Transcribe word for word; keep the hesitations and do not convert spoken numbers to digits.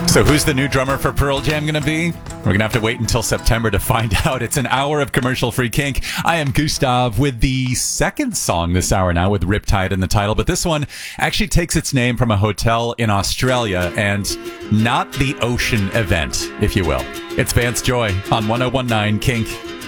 So who's the new drummer for Pearl Jam going to be? We're going to have to wait until September to find out. It's an hour of commercial-free kink. I am Gustav with the second song this hour now with Riptide in the title, but this one actually takes its name from a hotel in Australia and not the ocean event, if you will. It's Vance Joy on one oh one nine Kink.